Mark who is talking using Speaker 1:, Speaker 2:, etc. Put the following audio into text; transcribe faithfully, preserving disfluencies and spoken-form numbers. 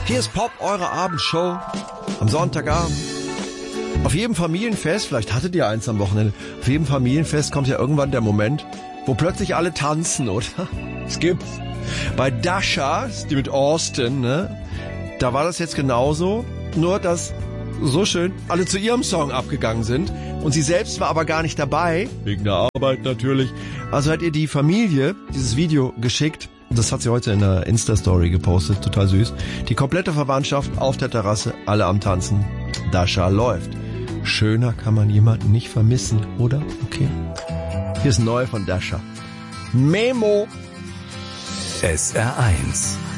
Speaker 1: Hier ist Pop, eure Abendshow am Sonntagabend. Auf jedem Familienfest, vielleicht hattet ihr eins am Wochenende, auf jedem Familienfest kommt ja irgendwann der Moment, wo plötzlich alle tanzen, oder? Es gibt's. Bei Dasha, die mit Austin, ne? Da war das jetzt genauso, nur dass so schön alle zu ihrem Song abgegangen sind und sie selbst war aber gar nicht dabei, wegen der Arbeit natürlich. Also hat ihr die Familie dieses Video geschickt, das hat sie heute in der Insta-Story gepostet, total süß. Die komplette Verwandtschaft auf der Terrasse, alle am Tanzen. Dasha läuft. Schöner kann man jemanden nicht vermissen, oder? Okay. Hier ist neu von Dasha. Memo.
Speaker 2: S R eins